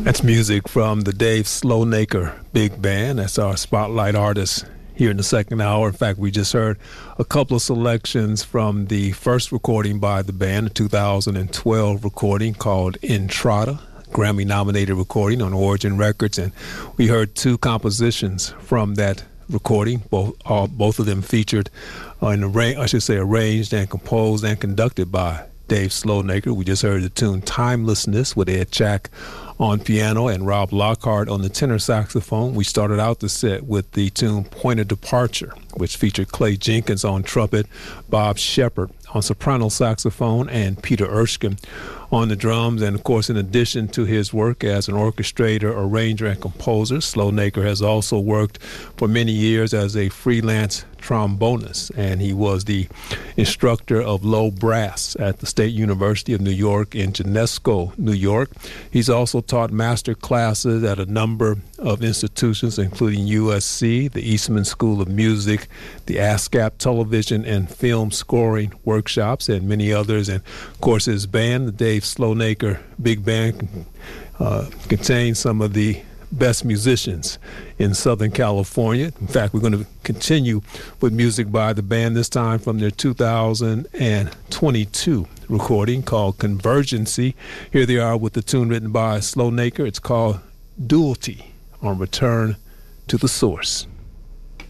That's music from the Dave Slownaker Big Band. That's our spotlight artist here in the second hour. In fact, we just heard a couple of selections from the first recording by the band, the 2012 recording called Entrada, Grammy-nominated recording on Origin Records. And we heard two compositions from that recording, both of them featured arranged and composed and conducted by Dave Slownaker. We just heard the tune Timelessness with Ed Chack on piano and Rob Lockhart on the tenor saxophone. We started out the set with the tune Point of Departure, which featured Clay Jenkins on trumpet, Bob Shepard on soprano saxophone, and Peter Erskine on the drums. And of course, in addition to his work as an orchestrator, arranger, and composer, Slownaker has also worked for many years as a freelance trombonist, and he was the instructor of low brass at the State University of New York in Genesco, New York. He's also taught master classes at a number of institutions, including USC, the Eastman School of Music, the ASCAP Television and Film Scoring Workshops, and many others. And of course, his band, the Dave Slownaker Big Band, contains some of the best musicians in Southern California. In fact, we're going to continue with music by the band, this time from their 2022 recording called Convergency. Here they are with the tune written by Slownaker. It's called Duality on Return to the Source.